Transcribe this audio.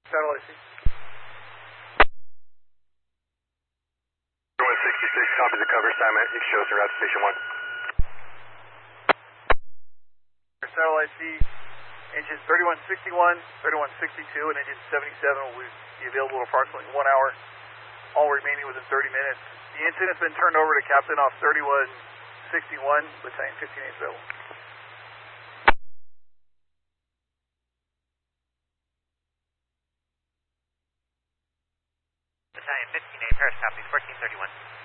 Satellite C. 166, copy the cover assignment. It shows the route to Station 1. Satellite C, engine 3161, 3162, and engine 77 will be available in approximately 1 hour, all remaining within 30 minutes. The incident has been turned over to Captain off 3161, Battalion 15A available. Battalion 15A, Paris copies, 1431.